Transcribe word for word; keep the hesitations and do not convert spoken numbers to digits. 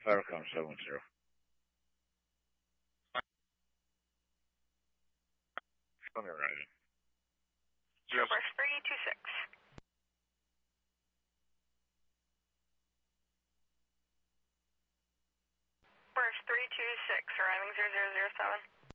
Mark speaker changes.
Speaker 1: Firecom seven zero. Show me right.
Speaker 2: Number three two six. Burst three two six, arriving zero zero zero seven.